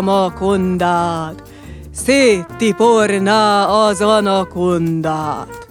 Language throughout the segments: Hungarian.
Anakondát, széttiporná az anakondát.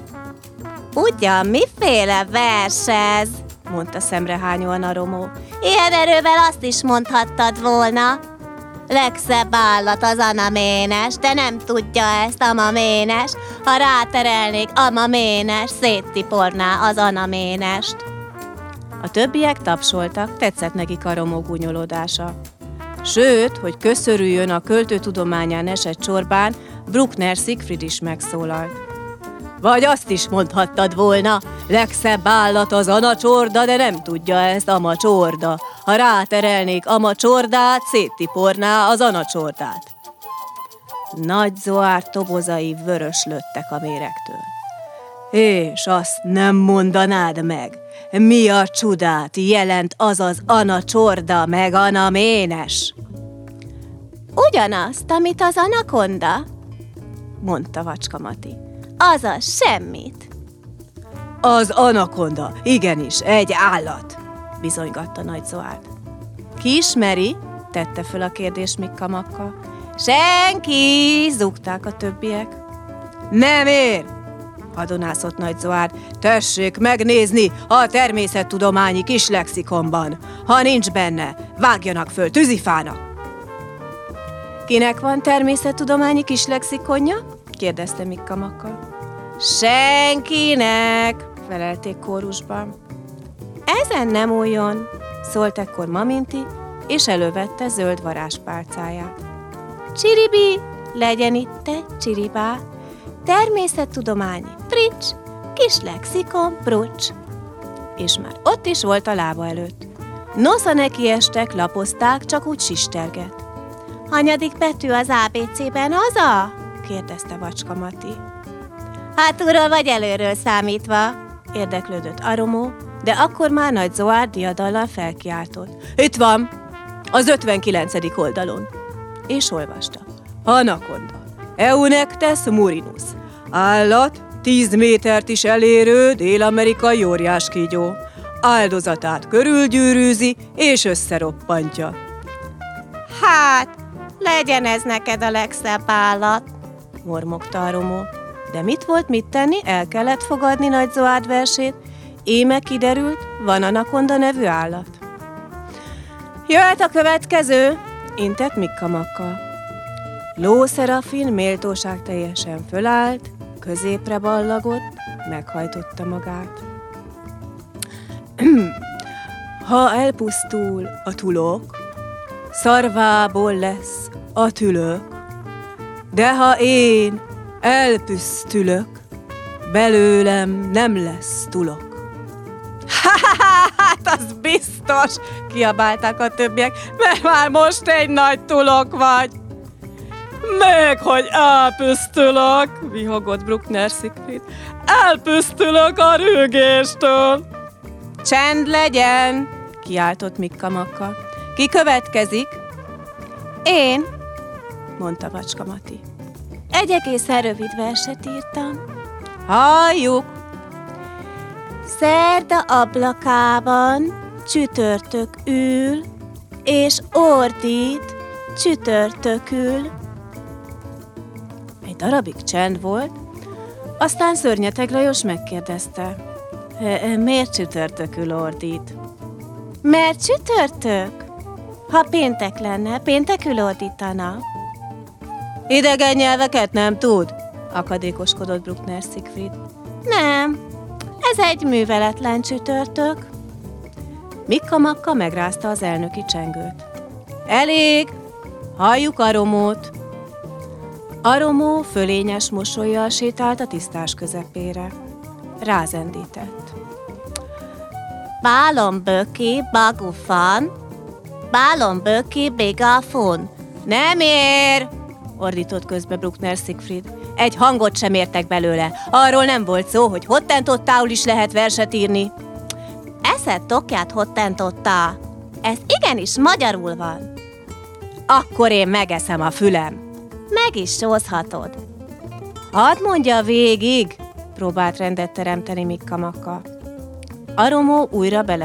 Ugyan miféle vers ez? Mondta szemrehányóan a Romó. Ilyen erővel azt is mondhattad volna. Legszebb állat az anaménes, de nem tudja ezt amaménes. Ha ráterelnék amaménes, széttiporná az anaménest. A többiek tapsoltak, tetszett nekik a Romó gúnyolódása. Sőt, hogy köszörüljön a költőtudományán esett csorbán, Bruckner Siegfried is megszólalt. Vagy azt is mondhattad volna, legszebb állat az anacsorda, de nem tudja ezt amacsorda. Ha ráterelnék amacsordát, széttiporná az anacsordát. Nagy Zoár tobozai vöröslöttek a méregtől. És azt nem mondanád meg, mi a csodát jelent az az anacsorda meg anaménes? Ugyanazt, amit az anakonda, mondta Vacska Mati. Azaz semmit. Az anakonda, igenis, egy állat, bizonygatta Nagy Zoár. Ki ismeri? Tette föl a kérdést Mikka Makka. Senki, zúgták a többiek. Nem ér, hadonászott Nagy Zoár. Tessék megnézni a természettudományi kis lexikonban. Ha nincs benne, vágjanak föl tűzifának. Kinek van természettudományi kis lexikonja? Kérdezte Mikka Makka. Senkinek, felelték kórusban. Ezen nem újjon, szólt ekkor Maminti, és elővette zöld varázspálcáját. Csiribi, legyen itt egy csiribá, természettudományi frics, kis lexikon brucs. És már ott is volt a lába előtt. Nosza nekiestek, lapozták, csak úgy sisterget. Hanyadik betű az ABC-ben az a? Kérdezte Vacska Mati. Hátulról vagy előről számítva? Érdeklődött a Romó, de akkor már Nagy Zoár diadallal felkiáltott. Itt van, az 59. oldalon. És olvasta. Anakonda, Eunectes murinus. Állat, 10 métert is elérő dél-amerikai óriáskígyó. Áldozatát körülgyűrűzi és összeroppantja. Hát, legyen ez neked a legszebb állat, mormogta a Romó. De mit volt mit tenni, el kellett fogadni Nagy Zoár versét, íme kiderült, van anakonda nevű állat. Jöhet a következő, intett Mikka Makka. Ló Szerafin méltóság teljesen fölállt, középre ballagott, meghajtotta magát. Ha elpusztul a tulok, szarvából lesz a tülök, de ha én elpusztulok, belőlem nem lesz tulok. Hát az biztos, kiabálták a többiek, mert már most egy nagy tulok vagy. Meg, hogy elpusztulok, vihogott Bruckner Siegfried. Elpusztulok a rügéstől. Csend legyen, kiáltott Mikka Makka. Ki következik? Én, mondta Vacska Mati. Egy egészen rövid verset írtam. Halljuk! Szerda ablakában csütörtök ül, és ordít csütörtökül. Egy darabig csend volt, aztán Szörnyeteg Lajos megkérdezte. Miért csütörtökül ordít? Mert csütörtök? Ha péntek lenne, péntekül ordítana. Idegen nyelveket nem tud? Akadékoskodott Bruckner Siegfried. Nem, ez egy műveletlen csütörtök. Mikka Makka megrázta az elnöki csengőt. Elég, halljuk a Romót. A Romó fölényes mosollyal sétált a tisztás közepére. Rázendített. Bálomböki bagufan, bálomböki bigafon. Nem ér, ordított közbe Bruckner Siegfried. Egy hangot sem értek belőle. Arról nem volt szó, hogy hottentottául is lehet verset írni. Eszed tokját hottentottá. Ez igenis magyarul van. Akkor én megeszem a fülem. Meg is sózhatod. Hadd mondja végig, próbált rendet teremteni Mikka Makka. A Romó újra bele